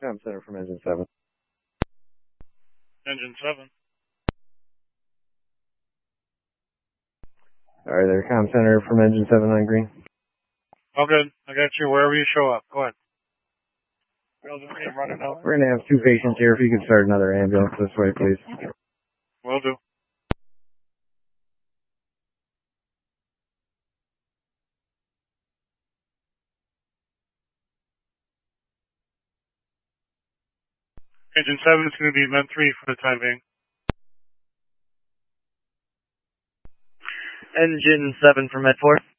Com Center from Engine 7. Engine 7. Alright there, Com Center from Engine 7 on green. All good. I got you wherever you show up. Go ahead. Running out. We're going to have 2 patients here. If you could start another ambulance this way, please. Will do. Engine 7 is going to be Med 3 for the time being. Engine 7 for Med 4.